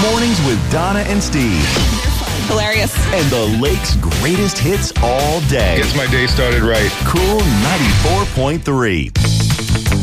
Mornings with Donna and Steve. Hilarious. And the Lake's greatest hits all day. Gets my day started right. Cool 94.3.